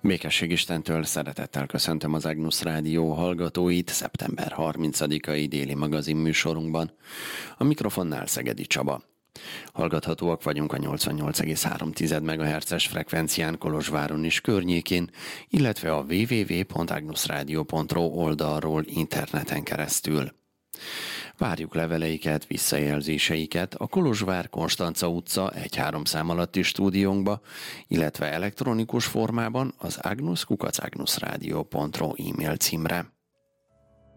Békesség Istentől szeretettel köszöntöm az Agnus Rádió hallgatóit szeptember 30-ai déli magazin műsorunkban. A mikrofonnál Szegedi Csaba. Hallgathatóak vagyunk a 88,3 MHz-es frekvencián Kolozsváron és környékén, illetve a www.agnusradio.ru oldalról interneten keresztül. Várjuk leveleiket, visszajelzéseiket a Kolozsvár Konstanca utca 1-3 szám alatti stúdiónkba, illetve elektronikus formában az agnus@agnusradio.ru e-mail címre.